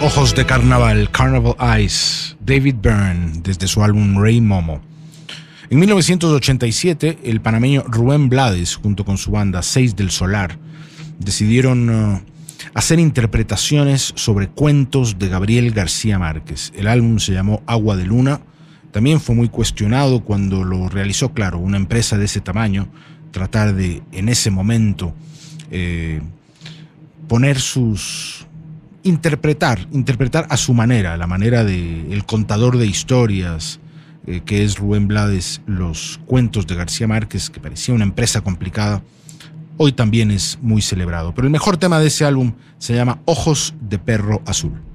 Ojos de Carnaval, Carnival Eyes, David Byrne, desde su álbum Rey Momo. En 1987, el panameño Rubén Blades, junto con su banda 6 del Solar, decidieron hacer interpretaciones sobre cuentos de Gabriel García Márquez. El álbum se llamó Agua de Luna. También fue muy cuestionado cuando lo realizó, claro, una empresa de ese tamaño, tratar de, en ese momento, poner sus... interpretar a su manera, la manera del contador de historias, que es Rubén Blades, los cuentos de García Márquez, que parecía una empresa complicada, hoy también es muy celebrado. Pero el mejor tema de ese álbum se llama Ojos de Perro Azul.